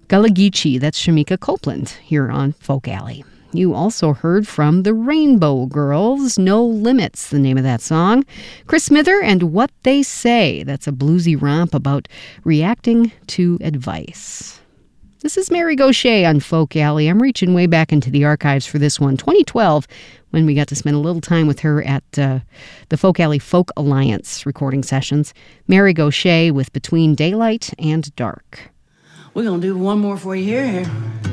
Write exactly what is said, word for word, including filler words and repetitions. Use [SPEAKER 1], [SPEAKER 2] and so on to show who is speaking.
[SPEAKER 1] Gullah Geechee, that's Shamika Copeland here on Folk Alley. You also heard from the Rainbow Girls, No Limits, the name of that song. Chris Smither and What They Say, that's a bluesy romp about reacting to advice. This is Mary Gauthier on Folk Alley. I'm reaching way back into the archives for this one, twenty twelve, when we got to spend a little time with her at uh, the Folk Alley Folk Alliance recording sessions. Mary Gauthier with Between Daylight and Dark.
[SPEAKER 2] We're going to do one more for you here.